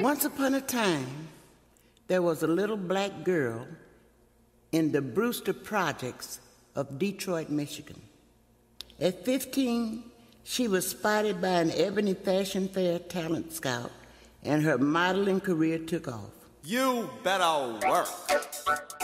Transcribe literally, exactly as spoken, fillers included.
Once upon a time, there was a little black girl in the Brewster Projects of Detroit, Michigan. At fifteen, she was spotted by an Ebony Fashion Fair talent scout, and her modeling career took off. You better work.